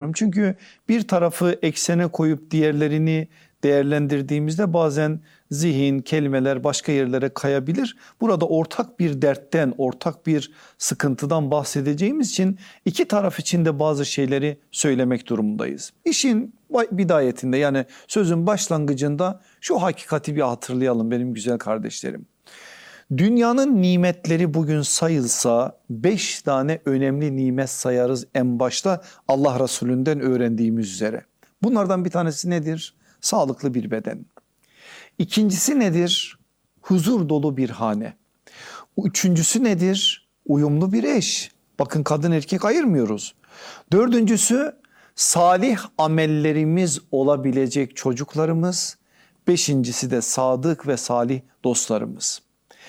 istiyorum. Çünkü bir tarafı eksene koyup diğerlerini değerlendirdiğimizde bazen zihin, kelimeler başka yerlere kayabilir. Burada ortak bir dertten, ortak bir sıkıntıdan bahsedeceğimiz için iki taraf için de bazı şeyleri söylemek durumundayız. İşin bidayetinde, yani sözün başlangıcında şu hakikati bir hatırlayalım benim güzel kardeşlerim. Dünyanın nimetleri bugün sayılsa 5 tane önemli nimet sayarız en başta Allah Resulü'nden öğrendiğimiz üzere. Bunlardan bir tanesi nedir? Sağlıklı bir beden. İkincisi nedir? Huzur dolu bir hane. Üçüncüsü nedir? Uyumlu bir eş. Bakın, kadın erkek ayırmıyoruz. Dördüncüsü salih amellerimiz olabilecek çocuklarımız. Beşincisi de sadık ve salih dostlarımız.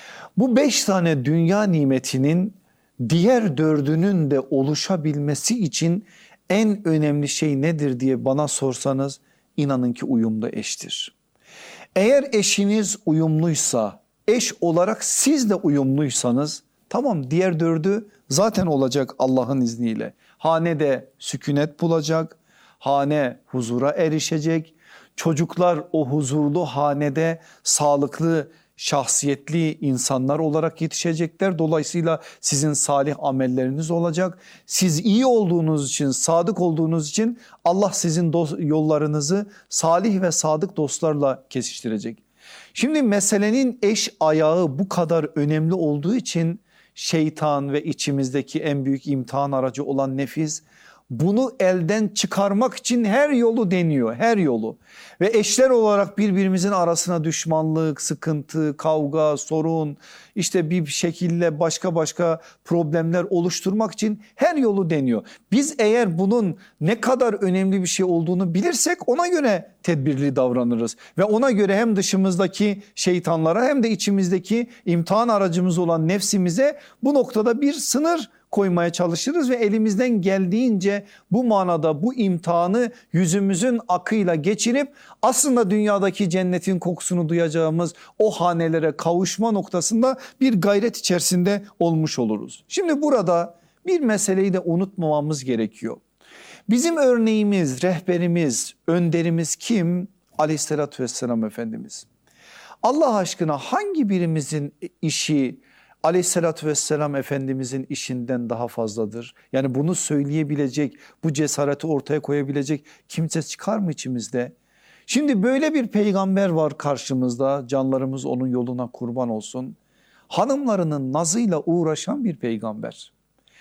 Bu 5 tane dünya nimetinin diğer dördünün de oluşabilmesi için en önemli şey nedir diye bana sorsanız, inanın ki uyumlu eştir. Eğer eşiniz uyumluysa, eş olarak siz de uyumluysanız, tamam, diğer dördü zaten olacak Allah'ın izniyle. Hanede sükunet bulacak, hane huzura erişecek, çocuklar o huzurlu hanede sağlıklı, şahsiyetli insanlar olarak yetişecekler. Dolayısıyla sizin salih amelleriniz olacak. Siz iyi olduğunuz için, sadık olduğunuz için Allah sizin yollarınızı salih ve sadık dostlarla kesiştirecek. Şimdi meselenin eş ayağı bu kadar önemli olduğu için şeytan ve içimizdeki en büyük imtihan aracı olan nefis bunu elden çıkarmak için her yolu deniyor, her yolu. Ve eşler olarak birbirimizin arasına düşmanlık, sıkıntı, kavga, sorun, işte bir şekilde başka problemler oluşturmak için her yolu deniyor. Biz eğer bunun ne kadar önemli bir şey olduğunu bilirsek ona göre tedbirli davranırız. Ve ona göre hem dışımızdaki şeytanlara hem de içimizdeki imtihan aracımız olan nefsimize bu noktada bir sınır koymaya çalışırız ve elimizden geldiğince bu manada bu imtihanı yüzümüzün akıyla geçirip aslında dünyadaki cennetin kokusunu duyacağımız o hanelere kavuşma noktasında bir gayret içerisinde olmuş oluruz. Şimdi burada bir meseleyi de unutmamamız gerekiyor. Bizim örneğimiz, rehberimiz, önderimiz kim? Aleyhissalatü vesselam Efendimiz. Allah aşkına hangi birimizin işi Aleyhissalatü vesselam Efendimizin işinden daha fazladır? Yani bunu söyleyebilecek, bu cesareti ortaya koyabilecek kimse çıkar mı içimizde? Şimdi böyle bir peygamber var karşımızda, canlarımız onun yoluna kurban olsun. Hanımlarının nazıyla uğraşan bir peygamber.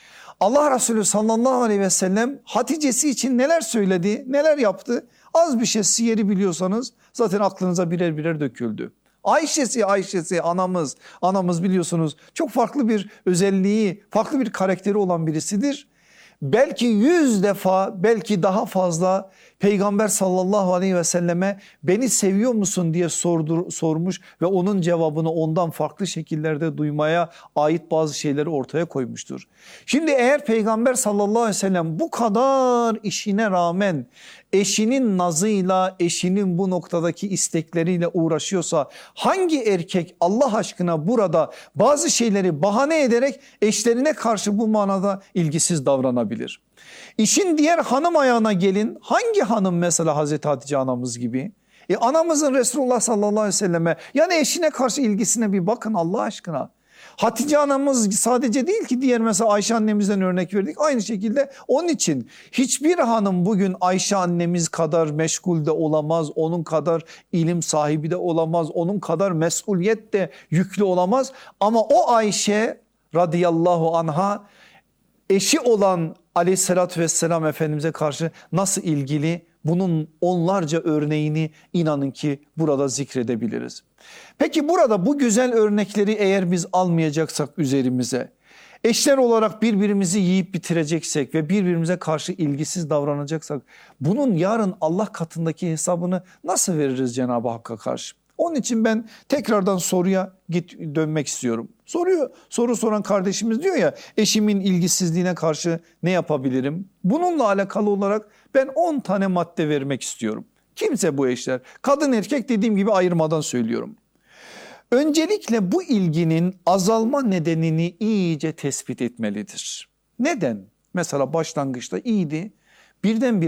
Allah Resulü sallallahu aleyhi ve sellem Hatice'si için neler söyledi, neler yaptı? Az bir şey siyeri biliyorsanız zaten aklınıza birer birer döküldü. Ayşe'si anamız biliyorsunuz çok farklı bir özelliği, farklı bir karakteri olan birisidir. Belki 100 defa, belki daha fazla Peygamber sallallahu aleyhi ve selleme beni seviyor musun diye sormuş ve onun cevabını ondan farklı şekillerde duymaya ait bazı şeyleri ortaya koymuştur. Şimdi eğer Peygamber sallallahu aleyhi ve sellem bu kadar işine rağmen eşinin nazıyla, eşinin bu noktadaki istekleriyle uğraşıyorsa, hangi erkek Allah aşkına burada bazı şeyleri bahane ederek eşlerine karşı bu manada ilgisiz davranabilir? İşin diğer hanım ayağına gelin. Hangi hanım mesela Hazreti Hatice anamız gibi? Anamızın Resulullah sallallahu aleyhi ve selleme, yani eşine karşı ilgisine bir bakın Allah aşkına. Hatice anamız sadece değil ki, diğer mesela Ayşe annemizden örnek verdik. Aynı şekilde onun için hiçbir hanım bugün Ayşe annemiz kadar meşgul de olamaz. Onun kadar ilim sahibi de olamaz. Onun kadar mesuliyet de yüklü olamaz. Ama o Ayşe radıyallahu anha eşi olan aleyhissalatü vesselam Efendimiz'e karşı nasıl ilgili? Bunun onlarca örneğini inanın ki burada zikredebiliriz. Peki burada bu güzel örnekleri eğer biz almayacaksak üzerimize, eşler olarak birbirimizi yiyip bitireceksek ve birbirimize karşı ilgisiz davranacaksak, bunun yarın Allah katındaki hesabını nasıl veririz Cenab-ı Hakk'a karşı? Onun için ben tekrardan soruya dönmek istiyorum. Soru soran kardeşimiz diyor ya, eşimin ilgisizliğine karşı ne yapabilirim? Bununla alakalı olarak ben 10 tane madde vermek istiyorum. Kimse bu eşler, kadın erkek dediğim gibi ayırmadan söylüyorum. Öncelikle bu ilginin azalma nedenini iyice tespit etmelidir. Neden? Mesela başlangıçta iyiydi, birdenbire